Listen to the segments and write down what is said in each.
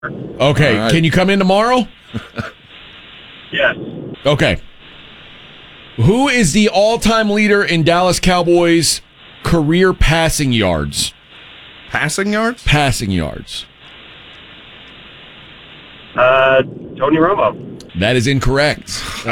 Okay, All right. Can you come in tomorrow? Yes. Okay. Who is the all-time leader in Dallas Cowboys career passing yards? Passing yards? Passing yards. Tony Romo. That is incorrect.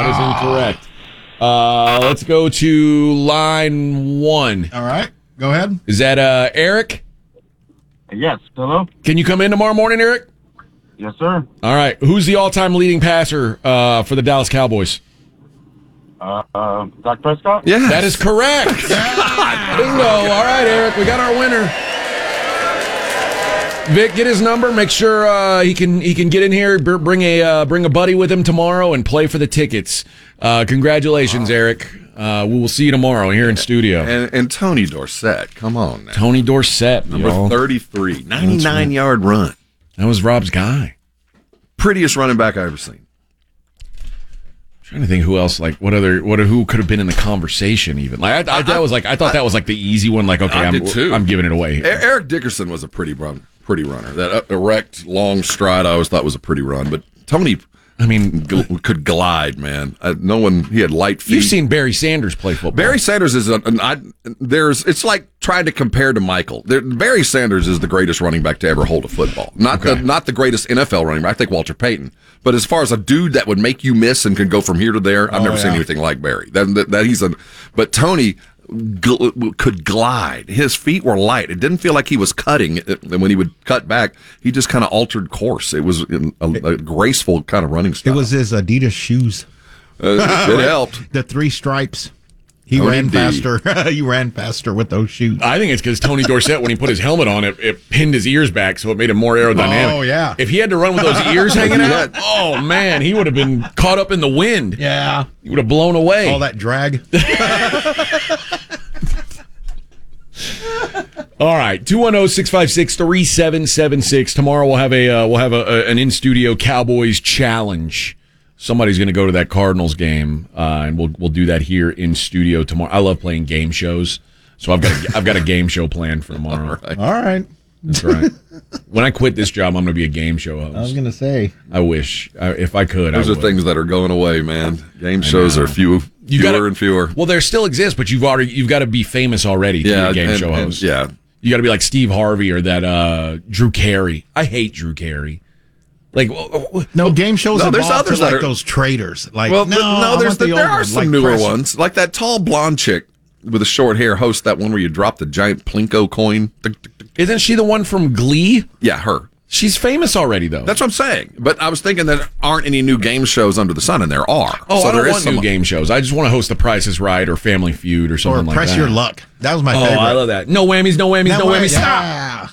Let's go to line 1. All right, go ahead. Is that Eric? Yes. Hello? Can you come in tomorrow morning, Eric? Yes, sir. All right. Who's the all-time leading passer for the Dallas Cowboys? Dak Prescott? Yeah. That is correct. Bingo. All right, Eric. We got our winner. Vic, get his number. Make sure he can get in here. Bring a buddy with him tomorrow and play for the tickets. Congratulations, Eric. We will see you tomorrow here in studio. And Tony Dorsett, come on now. Tony Dorsett, Number 33, 99-yard run. That was Rob's guy. Prettiest running back I've ever seen. Trying to think who else, who could have been in the conversation even. I thought that was like the easy one. Like, okay, I did too. I'm giving it away. Eric Dickerson was a pretty runner. That erect, long stride I always thought was a pretty run. But Tony, could glide, man. He had light feet. You've seen Barry Sanders play football. Barry Sanders is it's like trying to compare to Michael. Barry Sanders is the greatest running back to ever hold a football. Not the greatest NFL running back. I think Walter Payton. But as far as a dude that would make you miss and can go from here to there, I've never seen anything like Barry. But Tony could glide. His feet were light. It didn't feel like he was cutting. And when he would cut back, he just kind of altered course. It was a graceful kind of running style. It was his Adidas shoes. It helped. The 3 stripes. He Tony ran D. faster. You ran faster with those shoes. I think it's because Tony Dorsett, when he put his helmet on, it pinned his ears back, so it made him more aerodynamic. Oh, yeah. If he had to run with those ears hanging out, oh, man, he would have been caught up in the wind. Yeah. He would have blown away. All that drag. All right, 210-656-3776. Tomorrow we'll have an in-studio Cowboys challenge. Somebody's going to go to that Cardinals game, and we'll do that here in studio tomorrow. I love playing game shows, so I've got a game show planned for tomorrow. All right. That's right. When I quit this job, I'm going to be a game show host. I was going to say. I wish, if I could. Those are things that are going away, man. Game shows are fewer and fewer. Well, there still exist, but you've got to be famous already to be a game show host. Yeah, you got to be like Steve Harvey or that Drew Carey. I hate Drew Carey. Like no game shows. No, there's others like that are those traders. Like there are some newer ones, like that tall blonde chick with the short hair hosts that one where you drop the giant Plinko coin. Isn't she the one from Glee? Yeah, her. She's famous already, though. That's what I'm saying. But I was thinking that there aren't any new game shows under the sun, and there are. Oh, so I don't there want new game shows. I just want to host The Price is Right or Family Feud or something like that. Or Press Your Luck. That was my favorite. Oh, I love that. No whammies, no whammies, no whammies. Stop.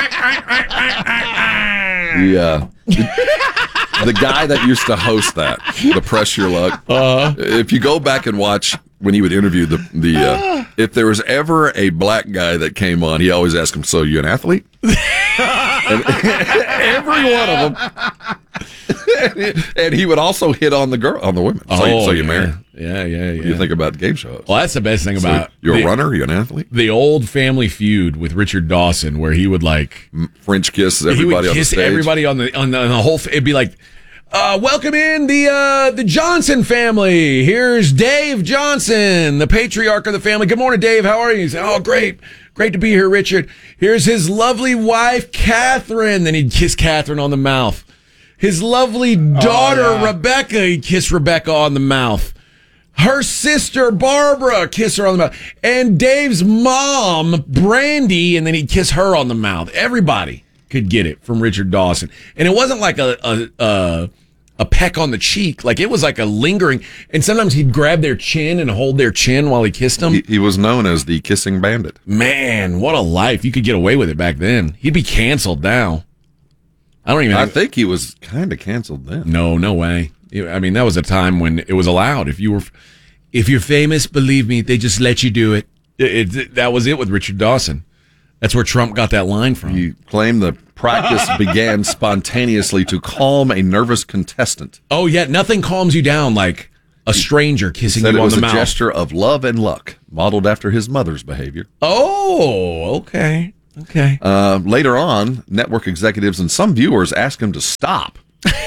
Yeah. The guy that used to host that, the Press Your Luck, if you go back and watch when he would interview if there was ever a black guy that came on, he always asked him, "So you an athlete?" And every one of them. And he would also hit on the women. So you married? Yeah. What do you think about game shows? Well, that's the best thing about. You're a runner. You're an athlete. The old Family Feud with Richard Dawson, where he would French kiss everybody on the stage. Everybody on the whole. It'd be like, welcome in the Johnson family. Here's Dave Johnson, the patriarch of the family. Good morning, Dave. How are you? He'd say, oh, great to be here, Richard. Here's his lovely wife, Catherine. Then he'd kiss Catherine on the mouth. His lovely daughter, Rebecca. He'd kiss Rebecca on the mouth. Her sister, Barbara, kiss her on the mouth. And Dave's mom, Brandy, and then he'd kiss her on the mouth. Everybody could get it from Richard Dawson. And it wasn't like a peck on the cheek. Like, it was like a lingering. And sometimes he'd grab their chin and hold their chin while he kissed them. He was known as the kissing bandit. Man, what a life. You could get away with it back then. He'd be canceled now. I think he was kind of canceled then. No way. I mean, that was a time when it was allowed. If you're famous, believe me, they just let you do it. That was it with Richard Dawson. That's where Trump got that line from. He claimed the practice began spontaneously to calm a nervous contestant. Oh, yeah. Nothing calms you down like a stranger kissing you on the mouth. It was a gesture of love and luck, modeled after his mother's behavior. Oh, okay. Okay. Later on, network executives and some viewers asked him to stop.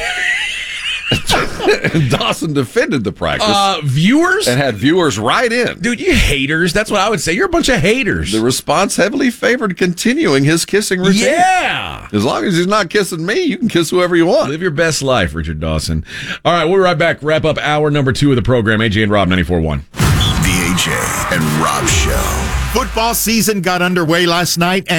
And Dawson defended the practice Viewers? and had viewers write in. Dude, you haters. That's what I would say. You're a bunch of haters. The response heavily favored continuing his kissing routine. Yeah. As long as he's not kissing me, you can kiss whoever you want. Live your best life, Richard Dawson. All right, we'll be right back. Wrap up hour number 2 of the program. AJ and Rob, 94.1. The AJ and Rob Show. Football season got underway last night,